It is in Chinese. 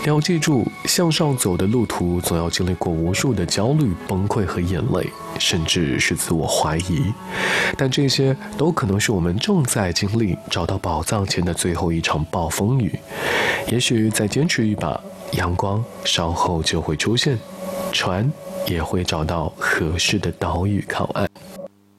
你要记住，向上走的路途总要经历过无数的焦虑、崩溃和眼泪，甚至是自我怀疑。但这些都可能是我们正在经历找到宝藏前的最后一场暴风雨。也许再坚持一把，阳光稍后就会出现，船也会找到合适的岛屿靠岸。